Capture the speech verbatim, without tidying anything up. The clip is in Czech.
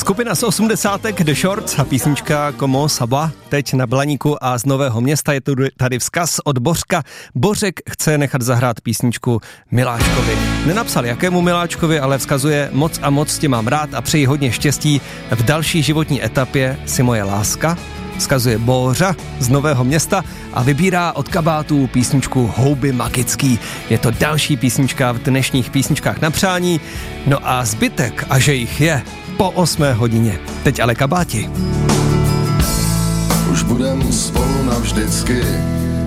Skupina z osmdesátek The Shorts a písnička Como Saba teď na Blaníku a z Nového Města je tady vzkaz od Bořka. Bořek chce nechat zahrát písničku Miláčkovi. Nenapsal jakému Miláčkovi, ale vzkazuje moc a moc tě mám rád a přeji hodně štěstí v další životní etapě, si moje láska. Vzkazuje Bořa z Nového Města a vybírá od kabátů písničku Houby magický. Je to další písnička v dnešních písničkách na přání. No a zbytek, a že jich je, po osmé hodině. Teď ale kabáti. Už budem spolu navždycky,